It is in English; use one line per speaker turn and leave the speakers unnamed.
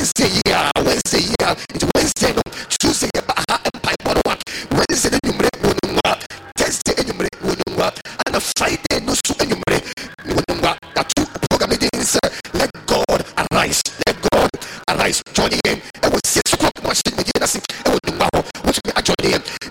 Wednesday into Wednesday no Tuesday ha empire bottle Wednesday no numre wonwa Thursday numre wonwa and Friday no so numre wonwa that two program meetings. Let God arise, join him. I was 6 o'clock machine media and was number which me join him